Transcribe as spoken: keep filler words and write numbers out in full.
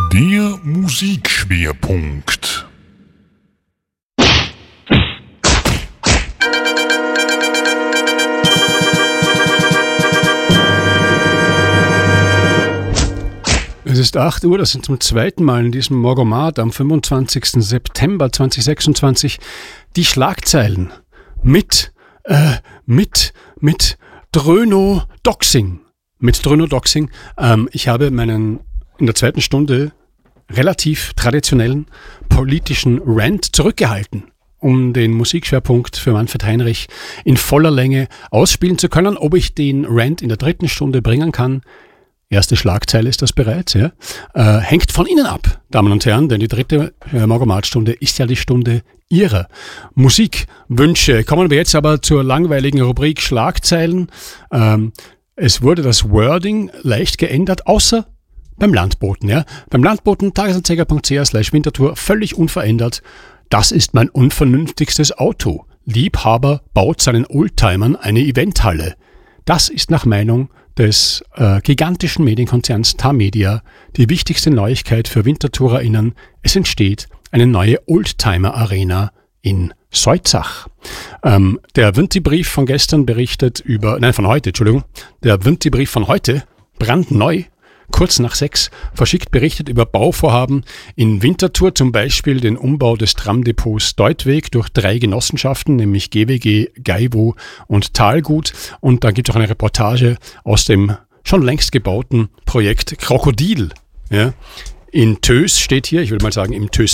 Der Musikschwerpunkt. Es ist acht Uhr, das sind zum zweiten Mal in diesem Morgomat am fünfundzwanzigsten September zweitausendsechsundzwanzig die Schlagzeilen mit, äh, mit, mit Dröno Doxing. Mit Dröno Doxing. Ähm, ich habe meinen in der zweiten Stunde relativ traditionellen politischen Rant zurückgehalten, um den Musikschwerpunkt für Manfred Heinrich in voller Länge ausspielen zu können. Ob ich den Rant in der dritten Stunde bringen kann, erste Schlagzeile ist das bereits, ja, äh, hängt von Ihnen ab, Damen und Herren, denn die dritte äh, Morgomat-Stunde ist ja die Stunde Ihrer Musikwünsche. Kommen wir jetzt aber zur langweiligen Rubrik Schlagzeilen. Ähm, es wurde das Wording leicht geändert, außer beim Landboten. Ja. Beim Landboten tagesanzeiger.ch slash Winterthur völlig unverändert. Das ist mein unvernünftigstes Auto. Liebhaber baut seinen Oldtimern eine Eventhalle. Das ist nach Meinung des äh, gigantischen Medienkonzerns Tamedia die wichtigste Neuigkeit für WintertourerInnen. Es entsteht eine neue Oldtimer-Arena in Solzach. Ähm, der Winti-Brief von gestern berichtet über, nein, von heute, Entschuldigung, der Winti-Brief von heute, brandneu, kurz nach sechs, verschickt berichtet über Bauvorhaben in Winterthur, zum Beispiel den Umbau des Tramdepots Deutweg durch drei Genossenschaften, nämlich G W G, Gaiwo und Talgut. Und da gibt es auch eine Reportage aus dem schon längst gebauten Projekt Krokodil. Ja. In Tös steht hier, ich würde mal sagen im Tös